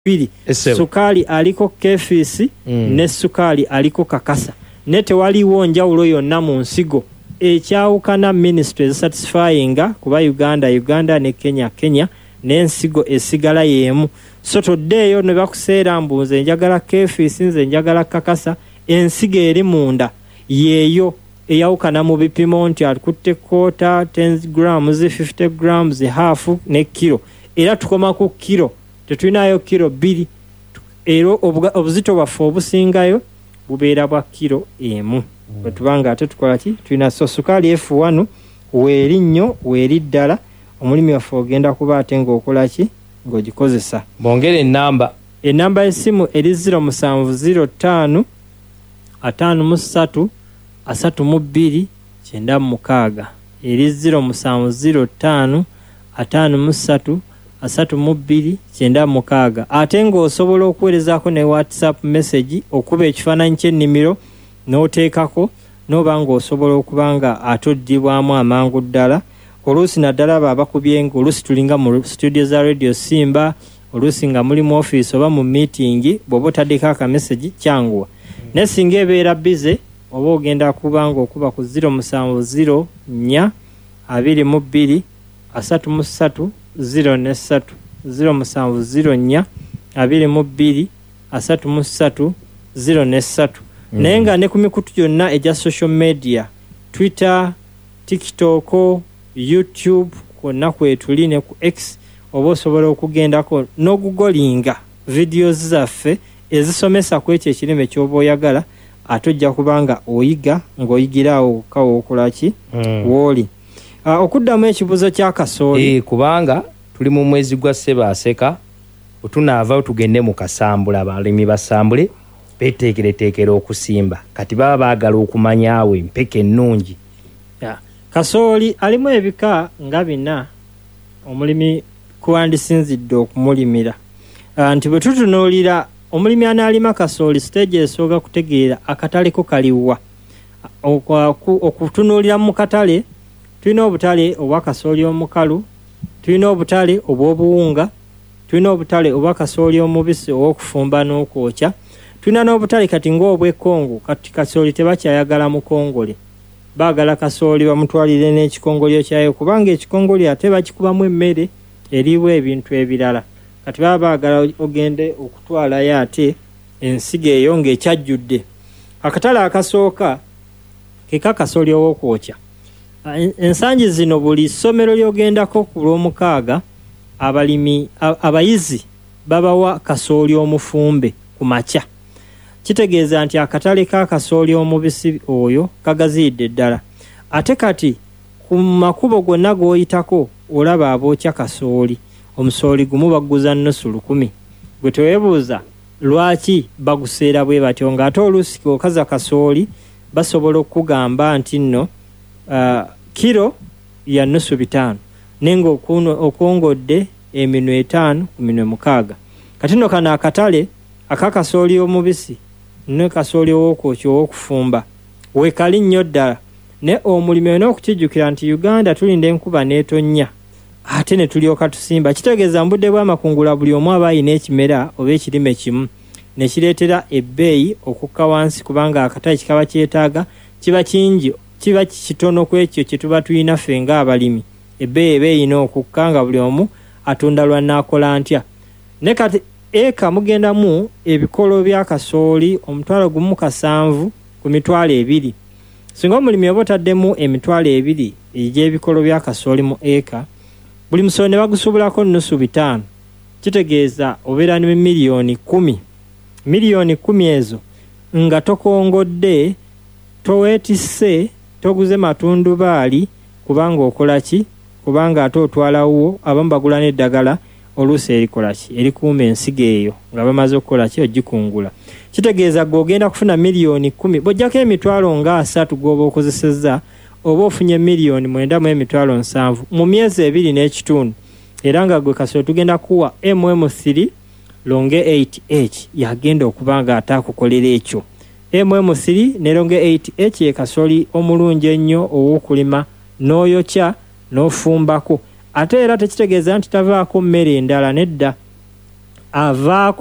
biri sukali aliko kefisi ne sukali aliko kakasa ne tewaliwo njawulo yonna mu nsigo ekyawukana ministry satisfying kuba Uganda ne Kenya n'ensigo esigala yemu so toddeeyo ne bakuseera mbuze njagala kefisi nze njagala kakasa ensigo eri munda yeeyo eyawukana mu bipimo nti akutte quarter 10 grams 50 grams half ne kilo era tukoma ku kilo tetulinayo kilo 2 ero obuzito bwaffe obusingayo bubeera bwa kilo emu bwetubanga ate tukola ki tulina sukali F1 weeri nnyo weeri ddala omulimi waffe ogenda kuba ate ng'okola ki ng'ogikozesa bongere enamba y'essimu eri 0705 53 32 96 eri 0705 53 32 96 ate ng'osobola okuweerezaako ne WhatsApp message okuba ekifaananyi ky'ennimiro n'oteekako n'oba ng'osobola okuba nga atoddibwamu amangu ddala oluusi naddala abo abakubye ng'oluusi tulinga mu studio za Radio Simba oluusi nga muli mu office oba mu meeting bw'oba otaddeko akamesagi kyanguwa naye singa ebeera bize oba ogenda kuba ng'okuba ku 070 4 22 33 0 070 4 22 33 naye nga ne ku mikutu gyonna egya social media Twitter, TikTok, YouTube kwonna kwetuli ne ku X oba osobola okugendako n'ogugolinga videos zaffe ezisomesa ku ekyo ekirime ky'oba oyagala ate ojja kubanga oyiga ng'oyigirawo kawo okolaki w'oli okuddamu ekibuzo kya kasooli kubanga tuli mu mwezi gwa Ssebaaseka otunaava tugende mu kasambula abalimi basambule beteekereteekera okusimba kati baba baagala okumanyaawo empeke ennungi kasooli alimu ebika nga 4 omulimi kuwandisinzidde okumulimira nti bwe tutunuulira omulimi anaalima kasooli stage esooka kutegeera akatale ko kaliwa okutunuulira mu katale tulina obutale obwa kasooli omukalu tulina obutale obw'obuwunga tulina obutale obwa kasooli omubisi ow'okufumba n'okwokya tulina n'obutale kati ng'obw'ekkongo kati kasooli tebakyayagala mukongole baagala kasooli bamutwalire n'ekikongolyo kyayo kubanga ekikongolyo ate bakikubamu emmere eriibwa ebintu ebirala kati baba baagala ogende okutwalayo ate ensigo eyo ng'ekyajjudde akatale akasooka keka kasooli ow'okwokya ensangi zino buli ssomero ly'ogendako ku lw'omukaaga abalimi abayizi babawa kasooli omufumbe ku makya kitegeeza nti akatale ka kasooli omubisi oyo kagaziyidde ddala ate kati ku makubo gonna g'oyitako olaba abookya kasooli omusooli gumu baguza $100 gwe teweebuuza lwaki baguseera bwe batyo ng'ate oluusi okaza kasooli basobola okugamba nti nno kilo ya $5 nenga okwongodde eminwe 5 ku minwe 6 kati nno kano akatale akakasooli omubisi ne kasooli ow'okwokya ow'okufumba weekali nnyo ddala ne omulimi olina okukijjukira nti Uganda tulinda enkuba n'etonnya ate ne tulyoka tusimba kitegeeza mbudde bw'amakungula buli omu aba ayina ekimera oba ekirime kimu ne kireetera ebbeeyi okukka wansi kubanga akatale kikaba kyetaaga kiba kingi kiba kitono ku ekyo kye tuba tulina ffe ng'abalimi ebbeeyi eba eyina okukka nga buli omu atunda lwannaakola ntya ne kati eka mugendamu ebikolo bya kasooli 17,000 ku mitwalo 2 singa omulimi oba otaddemu emitwalo 2 egy'ebikolo bya kasooli mu eka buli musooli ne bagusuubulako $5 kitegeeza obeera ne miliyoni 10 miliyoni 10 ezo nga tokongodde toweetisse toguze matundubaali kubanga okola ki kubanga ate otwalawo abamu bagula n'eddagala oluusi erikola ki erikuuma ensigo eyo nga bamaze okukola ki ogikungula kitegeeza g'ogenda kufuna miliyoni 10 bw'ojjako emitwalo nga 3 gw'oba okozesezza oba ofunye miliyoni 9.7 mu myezi 2 n'ekitundu era nga gwe kasooli tugenda kuwa MM3 longe 8H yagenda okuba nga ataakukolera ekyo MM3 ne longe 8H ye kasooli omulungi ennyo ow'okulima n'oyokya n'ofumbako ate era tekitegeeza nti tavaako mmere endala nedda avaako